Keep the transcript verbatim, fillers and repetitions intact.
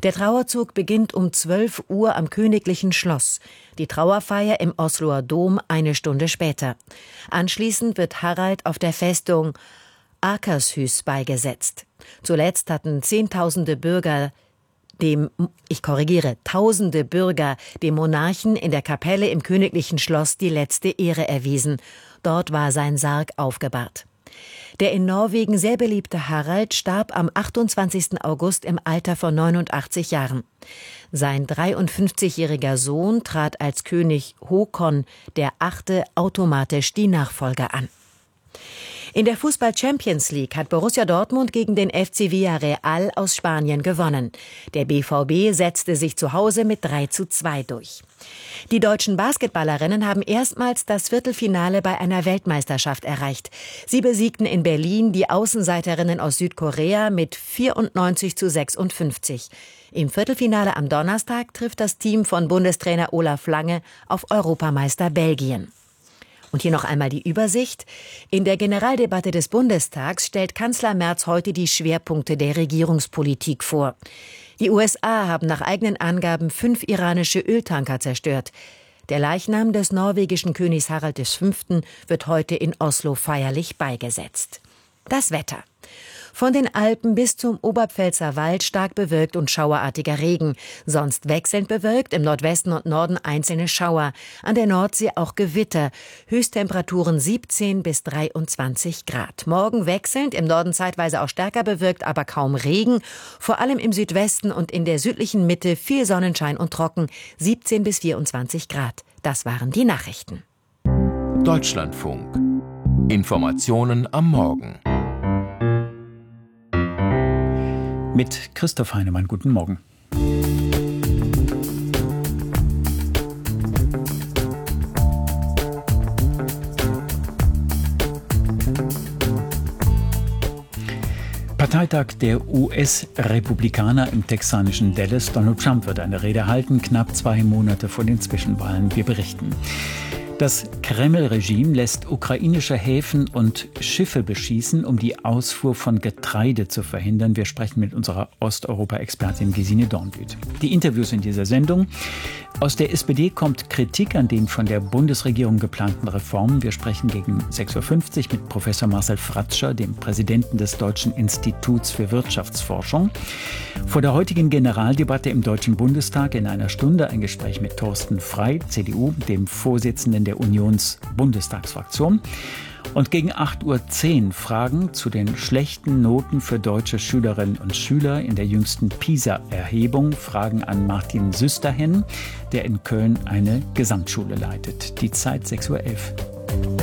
Der Trauerzug beginnt um zwölf Uhr am Königlichen Schloss. Die Trauerfeier im Osloer Dom eine Stunde später. Anschließend wird Harald auf der Festung Akershus beigesetzt. Zuletzt hatten Zehntausende Bürger dem, ich korrigiere, tausende Bürger dem Monarchen in der Kapelle im Königlichen Schloss die letzte Ehre erwiesen. Dort war sein Sarg aufgebahrt. Der in Norwegen sehr beliebte Harald starb am achtundzwanzigsten August im Alter von neunundachtzig Jahren. Sein dreiundfünfzigjähriger Sohn trat als König Håkon der Achte automatisch die Nachfolge an. In der Fußball-Champions League hat Borussia Dortmund gegen den F C Villarreal aus Spanien gewonnen. Der B V B setzte sich zu Hause mit drei zu zwei durch. Die deutschen Basketballerinnen haben erstmals das Viertelfinale bei einer Weltmeisterschaft erreicht. Sie besiegten in Berlin die Außenseiterinnen aus Südkorea mit vierundneunzig zu sechsundfünfzig. Im Viertelfinale am Donnerstag trifft das Team von Bundestrainer Olaf Lange auf Europameister Belgien. Und hier noch einmal die Übersicht. In der Generaldebatte des Bundestags stellt Kanzler Merz heute die Schwerpunkte der Regierungspolitik vor. Die U S A haben nach eigenen Angaben fünf iranische Öltanker zerstört. Der Leichnam des norwegischen Königs Harald der Fünfte wird heute in Oslo feierlich beigesetzt. Das Wetter. Von den Alpen bis zum Oberpfälzer Wald stark bewölkt und schauerartiger Regen. Sonst wechselnd bewölkt, im Nordwesten und Norden einzelne Schauer. An der Nordsee auch Gewitter. Höchsttemperaturen siebzehn bis dreiundzwanzig Grad. Morgen wechselnd, im Norden zeitweise auch stärker bewölkt, aber kaum Regen. Vor allem im Südwesten und in der südlichen Mitte viel Sonnenschein und trocken. siebzehn bis vierundzwanzig Grad. Das waren die Nachrichten. Deutschlandfunk. Informationen am Morgen. Mit Christoph Heinemann, guten Morgen. Parteitag der U S-Republikaner im texanischen Dallas. Donald Trump wird eine Rede halten, knapp zwei Monate vor den Zwischenwahlen. Wir berichten. Das Kreml-Regime lässt ukrainische Häfen und Schiffe beschießen, um die Ausfuhr von Getreide zu verhindern. Wir sprechen mit unserer Osteuropa-Expertin Gesine Dornbüth. Die Interviews in dieser Sendung. Aus der S P D kommt Kritik an den von der Bundesregierung geplanten Reformen. Wir sprechen gegen sechs Uhr fünfzig mit Professor Marcel Fratscher, dem Präsidenten des Deutschen Instituts für Wirtschaftsforschung. Vor der heutigen Generaldebatte im Deutschen Bundestag in einer Stunde ein Gespräch mit Thorsten Frey, C D U, dem Vorsitzenden der Unions-Bundestagsfraktion. Und gegen acht Uhr zehn Fragen zu den schlechten Noten für deutsche Schülerinnen und Schüler in der jüngsten PISA-Erhebung. Fragen an Martin Süsterhen, der in Köln eine Gesamtschule leitet. Die Zeit sechs Uhr elf.